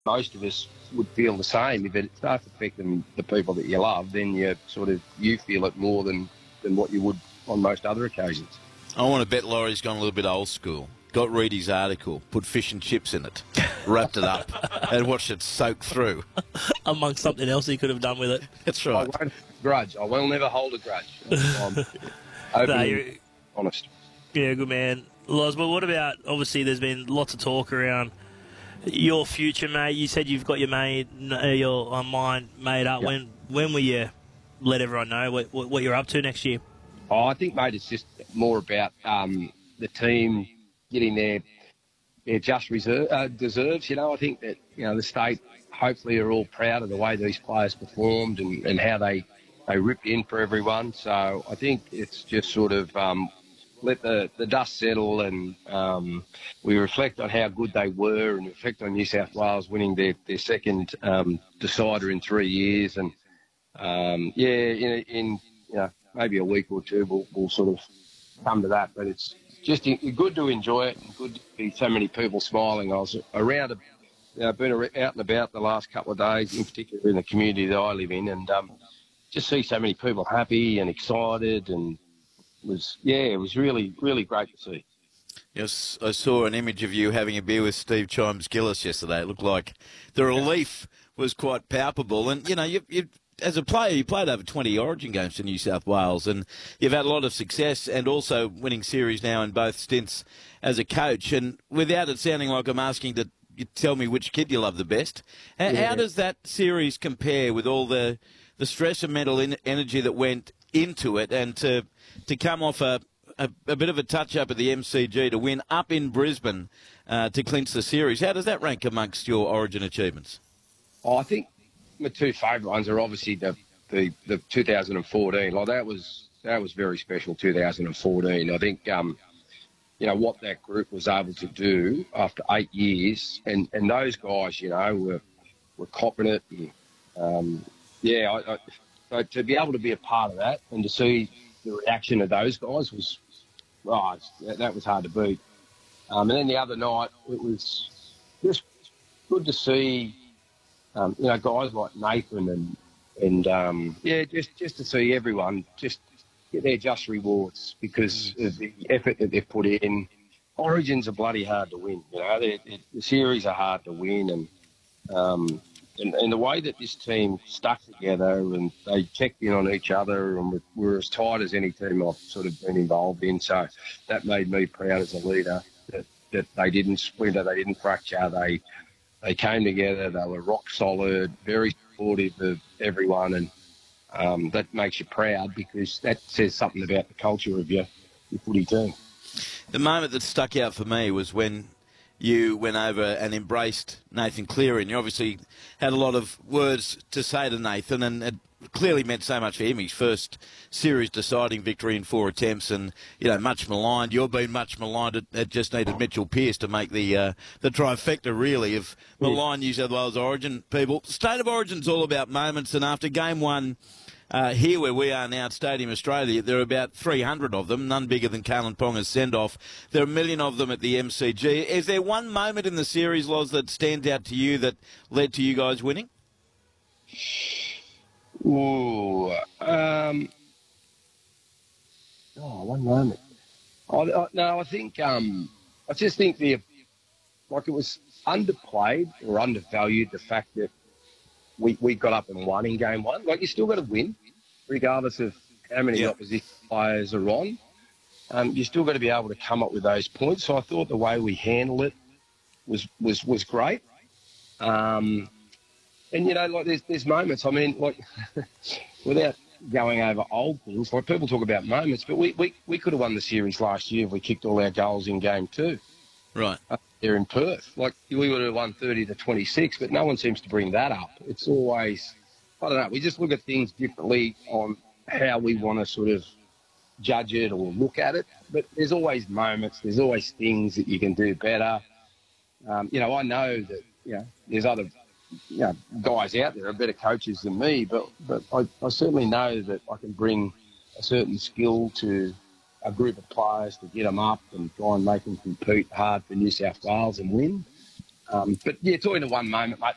most of us would feel the same. If it starts affecting the people that you love, then you feel it more than what you would on most other occasions. I want to bet Laurie's gone a little bit old school. Got Reedy's article, put fish and chips in it, wrapped it up, and watched it soak through. Amongst something else he could have done with it. That's right. I won't grudge. I will never hold a grudge. I'm open and honest. Yeah, good man. Loz, but what about, obviously there's been lots of talk around your future, mate. You said you've got your mind made up. Yep. When will you let everyone know what you're up to next year? Oh, I think, mate, it's just more about the team getting their just deserves. I think that the state hopefully are all proud of the way these players performed and how they ripped in for everyone. So I think it's just sort of let the dust settle and we reflect on how good they were and reflect on New South Wales winning their second decider in 3 years. And in maybe a week or two we'll sort of come to that. But it's just good to enjoy it and good to see so many people smiling. I was around, been out and about the last couple of days, in particular in the community that I live in, and just see so many people happy and excited, and it was really, really great to see. Yes, I saw an image of you having a beer with Steve Chimes-Gillis yesterday. It looked like the relief was quite palpable. And, you as a player, you played over 20 Origin games for New South Wales, and you've had a lot of success and also winning series now in both stints as a coach. And without it sounding like I'm asking to you tell me which kid you love the best, how does that series compare with all the stress and mental energy that went into it, and to come off a bit of a touch-up at the MCG to win up in Brisbane to clinch the series? How does that rank amongst your Origin achievements? Oh, I think my two favourite ones are obviously the 2014. Like that was very special. 2014. I think what that group was able to do after 8 years, and those guys were copping it. And, so to be able to be a part of that and to see the reaction of those guys that was hard to beat. And then the other night it was just good to see. Guys like Nathan and just to see everyone just get their just rewards because of the effort that they've put in. Origins are bloody hard to win. The series are hard to win, and the way that this team stuck together and they checked in on each other and were as tight as any team I've sort of been involved in. So that made me proud as a leader that they didn't splinter, they didn't fracture, They came together, they were rock solid, very supportive of everyone, and that makes you proud because that says something about the culture of your footy team. The moment that stuck out for me was when you went over and embraced Nathan Cleary, and you obviously had a lot of words to say to Nathan, and it clearly meant so much for him. His first series deciding victory in 4 attempts, and much maligned. You've been much maligned. It just needed Mitchell Pearce to make the trifecta really of maligned New South Wales Origin people. State of Origin's all about moments, and after game one here where we are now at Stadium Australia, there are about 300 of them, none bigger than Kalen Ponga's send-off. There are 1 million of them at the MCG. Is there one moment in the series, Loz, that stands out to you that led to you guys winning? Ooh, one moment. I think I just think it was underplayed or undervalued, the fact that we got up and won in game one. Like, you still got to win, regardless of how many opposition players are on. You still got to be able to come up with those points. So I thought the way we handled it was great. And there's moments. I mean, without going over old things, people talk about moments, but we could have won the series last year if we kicked all our goals in game two. Right. There in Perth. We would have won 30-26, but no one seems to bring that up. It's always, I don't know, we just look at things differently on how we want to sort of judge it or look at it. But there's always moments, there's always things that you can do better. I know that, there's other guys out there are better coaches than me, but I certainly know that I can bring a certain skill to a group of players to get them up and try and make them compete hard for New South Wales and win. But talking to one moment, mate,